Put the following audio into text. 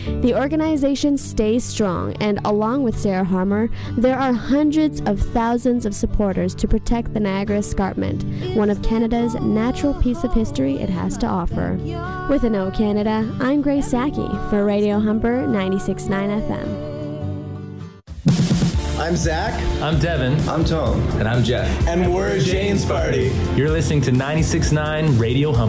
The organization stays strong, and along with Sarah Harmer, there are hundreds of thousands of supporters to protect the Niagara Escarpment, one of Canada's natural piece of history it has to offer. With Know Canada, I'm Grace Saki for Radio Humber 96.9 FM. I'm Zach. I'm Devin. I'm Tom. And I'm Jeff. And we're Jane's Party. You're listening to 96.9 Radio Humber.